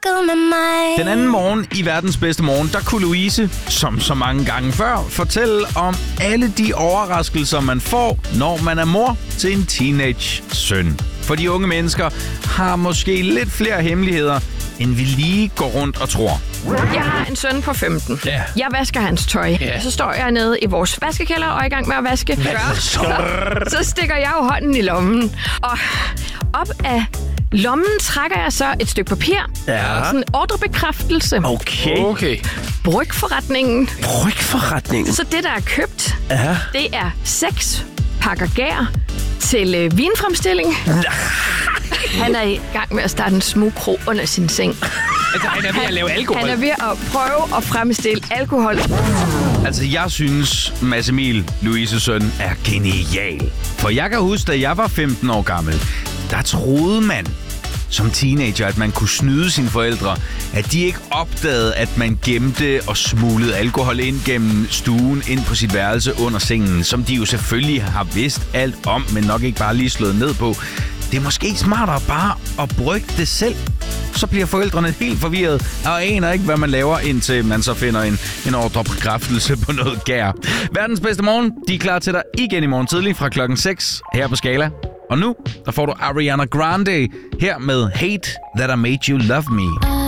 fucket med mig. Den anden morgen i verdens bedste morgen, der kunne Louise, som så mange gange før, fortælle om alle de overraskelser, man får, når man er mor til en teenage-søn. For de unge mennesker har måske lidt flere hemmeligheder, end vi lige går rundt og tror. Jeg har en søn på 15. Ja. Jeg vasker hans tøj. Så står jeg nede i vores vaskekælder og er i gang med at vaske. Så stikker jeg jo hånden i lommen. Og op af lommen trækker jeg så et stykke papir. Ja. Sådan en ordrebekræftelse. Okay. Brygforretningen. Brygforretningen? Så det, der er købt, Ja. det er 6 pakker gær til vinfremstilling. Han er i gang med at starte en smugkro under sin seng. Altså, han er ved at lave alkohol. Han er ved at prøve at fremstille alkohol. Altså, jeg synes, Mads Emil, Louises søn, er genial. For jeg kan huske, da jeg var 15 år gammel, der troede man som teenager, at man kunne snyde sine forældre. At de ikke opdagede, at man gemte og smuglede alkohol ind gennem stuen, ind på sit værelse under sengen, som de jo selvfølgelig har vidst alt om, men nok ikke bare lige slået ned på. Det er måske smartere bare at brygge det selv. Så bliver forældrene helt forvirret og aner ikke, hvad man laver, indtil man så finder en ordrebekræftelse på noget gær. Verdens bedste morgen, de er klar til dig igen i morgen tidlig fra klokken 6 her på Skala. Og nu, der får du Ariana Grande her med Hate That I Made You Love Me.